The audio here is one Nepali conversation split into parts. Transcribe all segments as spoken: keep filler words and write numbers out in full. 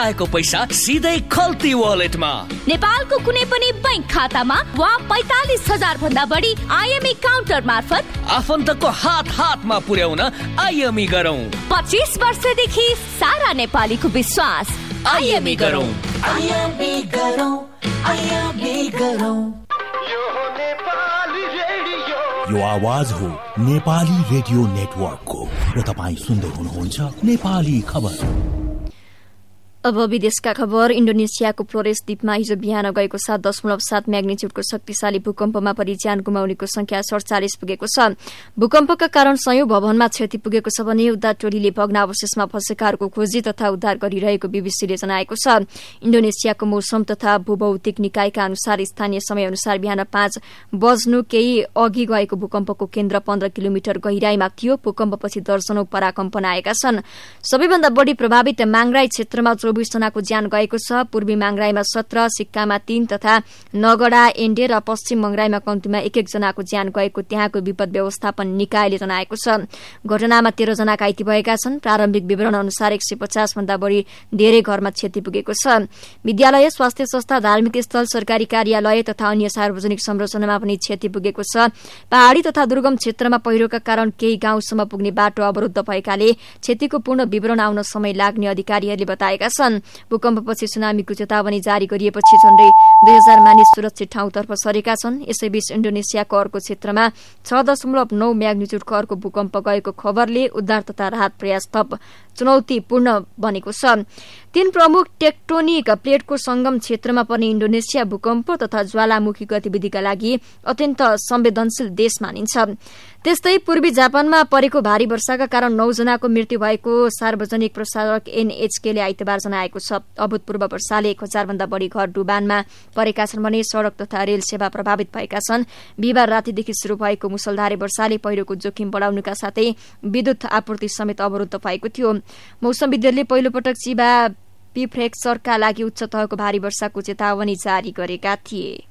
आएको पैसा सिधै खल्ती वालेटमा। नेपालको कुनै पनि बैंक खातामा वा पैतालिस हजार भन्दा बढी आइएमई काउन्टर मार्फत आफन्तको हात हातमा पुर्याउन आइएमई गरौँ। पच्चीस वर्षदेखि सारा नेपालीको विश्वास आइएमई गरौँ। आइएमई गरौँ, आइएमई गरौँ। यो आवाज हो नेपाली रेडियो नेटवर्कको र तपाईँ सुन्दै हुनुहुन्छ नेपाली खबर। अब विदेशका खबर। इन्डोनेसियाको फ्लोरेस द्वीपमा हिजो बिहान गएको सात दशमलव सात म्याग्निच्युडको शक्तिशाली भूकम्पमा परि ज्यान गुमाउनेको संख्या सडचालिस पुगेको छ। भूकम्पका कारण सयौं भवनमा क्षति पुगेको छ भने उद्धार टोलीले भग्नावशेषमा फँसेकाहरूको खोजी तथा उद्धार गरिरहेको बीबीसीले जनाएको छ। इन्डोनेसियाको मौसम तथा भूभौतिक निकायका अनुसार स्थानीय समय अनुसार बिहान पाँच बज्नु केही अघि गएको भूकम्पको केन्द्र पन्ध्र किलोमिटर गहिराईमा थियो। भूकम्पपछि दर्जनौं पराकम्पन आएका छन्। सबैभन्दा बढ़ी प्रभावित माङराई क्षेत्रमा चौबीस जनाको ज्यान गएको छ। पूर्वी माङराईमा सत्र, सिक्कामा तीन तथा नगडा, एन्डे र पश्चिम मंगराईमा कम्तीमा एक एक जनाको ज्यान गएको त्यहाँको विपद व्यवस्थापन निकायले जनाएको छ। घटनामा तेह्र जना घाइते भएका छन्। प्रारम्भिक विवरण अनुसार एक सय पचास भन्दा बढ़ी धेरै घरमा क्षति पुगेको छ। विद्यालय, स्वास्थ्य संस्था, धार्मिक स्थल, सरकारी कार्यालय तथा अन्य सार्वजनिक संरचनामा पनि क्षति पुगेको छ। पहाड़ी तथा दुर्गम क्षेत्रमा पहिरोका कारण केही गाउँसम्म पुग्ने बाटो अवरुद्ध भएकाले क्षतिको पूर्ण विवरण आउन समय लाग्ने अधिकारीहरूले बताएका छन्। भूकम्पपछि सुनामीको चेतावनी जारी गरिएपछि झण्डै दुई हजार मानिस सुरक्षित ठाउँतर्फ सरेका छन्। यसैबीच इन्डोनेसियाको अर्को क्षेत्रमा छ दशमलव नौ म्याग्निच्युडको अर्को भूकम्प गएको खबरले उद्धार तथा राहत प्रयास थप चुनौतीपूर्ण बनेको छ। तीन प्रमुख टेक्टोनिक प्लेटको संगम क्षेत्रमा पर्ने इन्डोनेसिया भूकम्प तथा ज्वालामुखी गतिविधिका लागि अत्यन्त संवेदनशील देश मानिन्छ। त्यस्तै पूर्वी जापानमा परेको भारी वर्षाका कारण नौ जनाको मृत्यु भएको सार्वजनिक प्रसारक एनएचकेले आइतबार जनाएको छ। अभूतपूर्व वर्षाले एक हजार भन्दा बढ़ी घर डुबानमा परेका छन् भने सड़क तथा रेल सेवा प्रभावित भएका छन्। बिहिबार रातिदेखि शुरू भएको मुसलधारे वर्षाले पहिरोको जोखिम बढ़ाउनुका साथै विद्युत आपूर्ति समेत अवरुद्ध भएको थियो। मौसमविदहरूले पहिलो पटक चिबा प्रिफ्रेक्चरका लागि उच्च तहको भारी वर्षाको चेतावनी जारी गरेका थिए।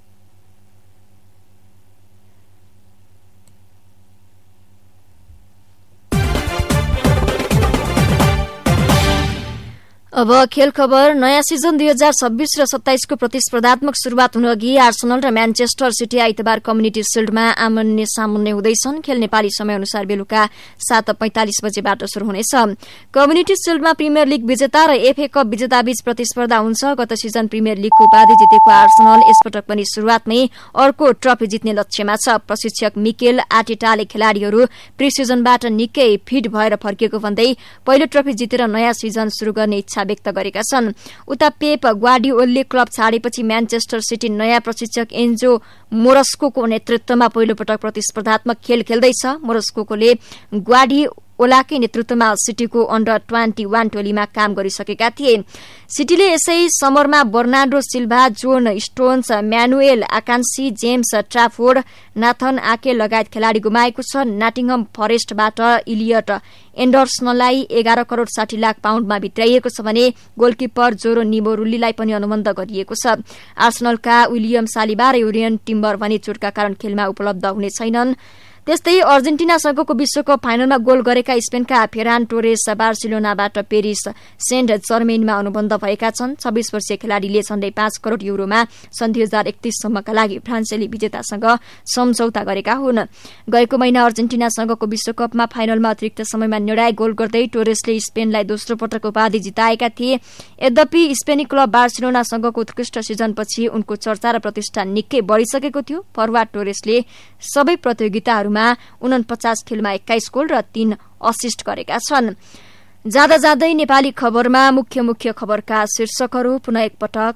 अब खेल खबर। नयाँ सिजन दुई हजार छब्बीस र सत्ताइसको प्रतिस्पर्धात्मक शुरूआत हुन अघि आर्सेनल र म्यानचेस्टर सिटी आइतबार कम्युनिटी शिल्डमा आमन्ने सामन्ने हुँदैछन्। खेल नेपाली समय अनुसार बेलुका सात पैंतालिस बजेबाट शुरू हुनेछ। कम्युनिटी शिल्डमा प्रिमियर लीग विजेता र एफए कप विजेता बीच प्रतिस्पर्धा हुन्छ। गत सिजन प्रिमियर लीगको उपाधि जितेको आर्सेनल यसपटक पनि शुरूआतमै अर्को ट्रफी जित्ने लक्ष्यमा छ। प्रशिक्षक मिकेल आर्टेटाले खेलाड़ीहरू प्री सिजनबाट निकै फिट भएर फर्किएको भन्दै पहिलो ट्रफी जितेर नयाँ सिजन शुरू गर्ने इच्छा व्यक्त गरेका छन्। उता पेप ग्वार्डियोलले क्लब छाडेपछि म्यानचेस्टर सिटी नयाँ प्रशिक्षक एन्जो मोरस्कोको नेतृत्वमा पहिलो पटक प्रतिस्पर्धात्मक खेल खेल्दैछ। मोरस्कोले ग्वार्डियोलाकै नेतृत्वमा सिटीको अन्डर ट्वेन्टी वान टोलीमा काम गरिसकेका थिए। सिटीले यसै समरमा Bernardo सिल्भा, John stones, Manuel आकान्सी, James ट्राफोर्ड, Nathan आके लगायत खेलाड़ी गुमाएको छ। नाटिङहम फरेस्टबाट इलियट एन्डरसनलाई एघार करोड़ साठी लाख पाउण्डमा भित्राइएको छ भने गोलकिपर जोरो निबोरुल्लीलाई पनि अनुबन्ध गरिएको छ। आर्सेनलका विलियम सालिबा र युरियन टिम्बर भने चोटका कारण खेलमा उपलब्ध हुने छैनन्। त्यस्तै अर्जेन्टिनासँगको विश्वकप फाइनलमा गोल गरेका स्पेनका फेरान टोरेस बार्सिलोनाबाट पेरिस सेन्ट जर्मेनमा अनुबन्ध भएका छन्। छब्बीस वर्षीय खेलाड़ीले झण्डै पाँच करोड़ युरोमा सन् दुई हजार एकतीससम्मका लागि फ्रान्सेली विजेतासँग सम्झौता गरेका हुन्। गएको महिना अर्जेन्टिनासँगको विश्वकपमा फाइनलमा अतिरिक्त समयमा निर्णायक गोल गर्दै टोरेसले स्पेनलाई दोस्रो पटक उपाधि जिताएका थिए। यद्यपि स्पेनी क्लब बार्सिलोनासँगको उत्कृष्ट सिजनपछि उनको चर्चा र प्रतिष्ठा निकै बढ़िसकेको थियो। फरवार्ड टोरेसले सबै प्रतियोगिताहरूमा उनपचास खेलमा एक्काइस गोल र तीन असिस्ट गरेका छन्। जाँदा जाँदै नेपाली खबरमा मुख्य मुख्य खबरका शीर्षकहरू पुनः एकपटक।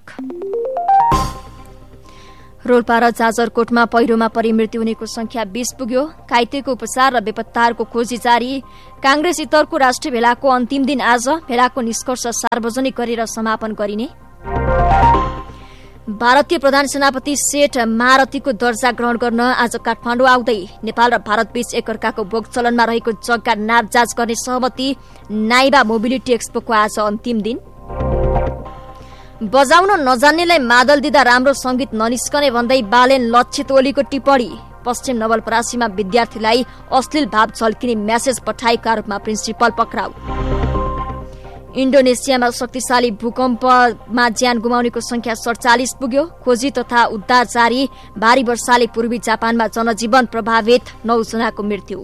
रोल्पा र जाजरकोटमा पहिरोमा परि मृत्यु हुनेको संख्या बीस पुग्यो। घाइतेको उपचार र बेपत्ताहरूको खोजी जारी। कांग्रेस इतरको राष्ट्रिय भेलाको अन्तिम दिन आज। भेलाको निष्कर्ष सार्वजनिक गरेर समापन गरिने। भारतीय प्रधान सेनापति सेठ महारथीको दर्जा ग्रहण गर्न आज काठमाडौँ आउँदै नेपाल र भारतबीच एकअर्काको बोक चलनमा रहेको जग्गा नापजाँच गर्ने सहमति। नाइबा मोबिलिटी एक्सपोको आज अन्तिम दिन। बजाउन नजान्नेलाई मादल दिँदा राम्रो संगीत ननिस्कने भन्दै बालेन लक्षित ओलीको टिप्पणी। पश्चिम नवलपरासीमा विद्यार्थीलाई अश्लील भाव झल्किने म्यासेज पठाएका आरोपमा प्रिन्सिपल पक्राउ। इन्डोनेसियामा शक्तिशाली भूकम्पमा ज्यान गुमाउनेको संख्या सडचालिस पुग्यो। खोजी तथा उद्धार जारी। भारी वर्षाले पूर्वी जापानमा जनजीवन प्रभावित, नौ जनाको मृत्यु।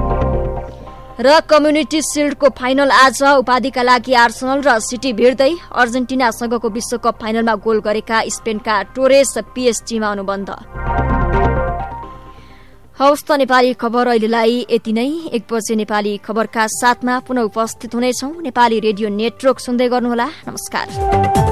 र कम्युनिटी शिल्डको फाइनल आज। उपाधिका लागि आर्सेनल र सिटी भिड्दै। अर्जेन्टिनासँगको विश्वकप फाइनलमा गोल गरेका स्पेनका टोरेस पीएसजीमा अनुबन्ध। हवस् त नेपाली खबर अहिलेलाई यति नै। एक बजे नेपाली खबरका साथमा पुनः उपस्थित हुनेछौं। नेपाली रेडियो नेटवर्क सुन्दै गर्नुहोला। नमस्कार।